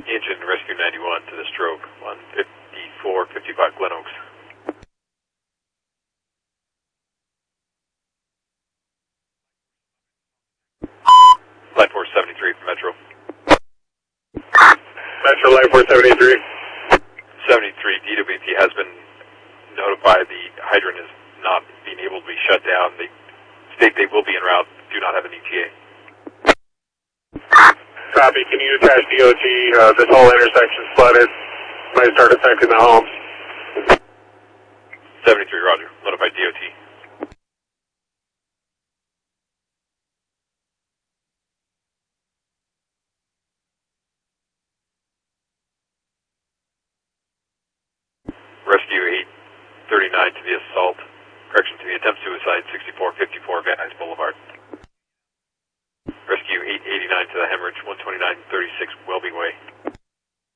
Engine Rescue 91 to the stroke on 5455 Glen Oaks. Light Force 73 for Metro. Metro Light Force 73. 73, DWP has been notified the hydrant is not being able to be shut down. They state they will be en route, do not have an ETA. Copy, can you attach DOT, this whole intersection's flooded, might start affecting the homes. 73, roger, notified DOT. Rescue 839 to the assault, correction to the attempt suicide, 6454 Van Nuys Boulevard. Rescue 889 to the hemorrhage, 12936 Welby Way.